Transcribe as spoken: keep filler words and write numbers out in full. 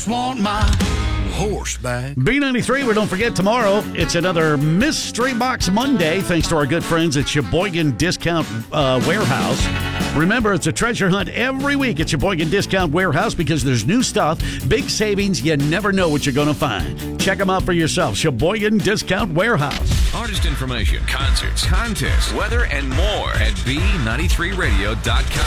just want my horse back. B ninety-three, well, don't forget, tomorrow, it's another Mystery Box Monday, thanks to our good friends at Sheboygan Discount uh, Warehouse. Remember, it's a treasure hunt every week at Sheboygan Discount Warehouse because there's new stuff, big savings, you never know what you're going to find. Check them out for yourself, Sheboygan Discount Warehouse. Artist information, concerts, contests, weather, and more at B ninety-three radio dot com.